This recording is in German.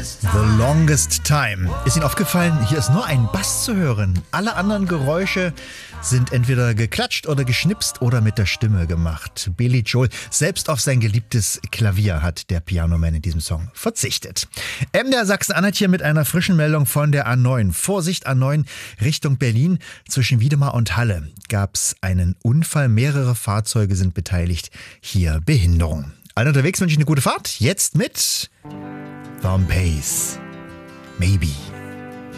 The Longest Time. Ist Ihnen aufgefallen, hier ist nur ein Bass zu hören. Alle anderen Geräusche sind entweder geklatscht oder geschnipst oder mit der Stimme gemacht. Billy Joel, selbst auf sein geliebtes Klavier hat der Pianoman in diesem Song verzichtet. MDR Sachsen-Anhalt hier mit einer frischen Meldung von der A9. Vorsicht, A9 Richtung Berlin. Zwischen Wiedemar und Halle gab es einen Unfall. Mehrere Fahrzeuge sind beteiligt. Hier Behinderung. Allen unterwegs wünsche ich eine gute Fahrt. Jetzt mit Warm Pace. Maybe.